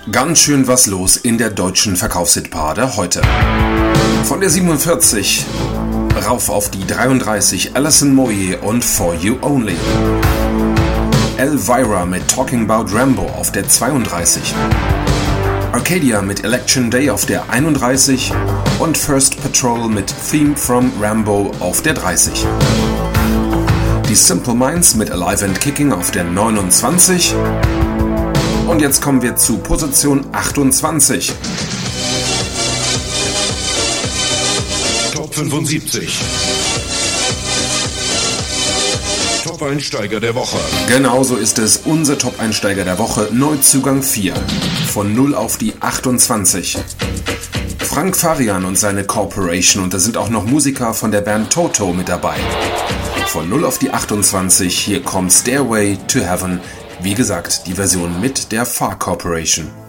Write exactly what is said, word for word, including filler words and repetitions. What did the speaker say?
Ganz schön was los in der deutschen Verkaufshitparade heute. Von der siebenundvierzig rauf auf die dreiunddreißig Alison Moyet und For You Only. Elvira mit Talking About Rambo auf der zweiunddreißig. Arcadia mit Election Day auf der einunddreißig und First Patrol mit Theme from Rambo auf der dreißig. Die Simple Minds mit Alive and Kicking auf der neunundzwanzig. Und jetzt kommen wir zu Position achtundzwanzig. Top fünfundsiebzig. Top-Einsteiger der Woche. Genau so ist es, unser Top-Einsteiger der Woche, Neuzugang vier. Von null auf die achtundzwanzig. Frank Farian und seine Corporation, und da sind auch noch Musiker von der Band Toto mit dabei. Von null auf die achtundzwanzig, hier kommt Stairway to Heaven. Wie gesagt, die Version mit der Far Corporation.